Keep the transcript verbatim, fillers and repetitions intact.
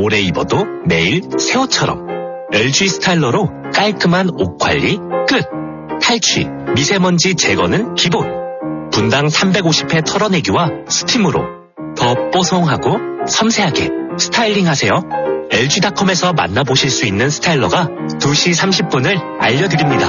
오래 입어도 매일 새 옷처럼. 엘지 스타일러로 깔끔한 옷 관리 끝. 탈취, 미세먼지 제거는 기본. 분당 삼백오십 회 털어내기와 스팀으로 더 뽀송하고 섬세하게 스타일링 하세요. 엘지닷컴에서 만나보실 수 있는 스타일러가 두 시 삼십 분을 알려드립니다.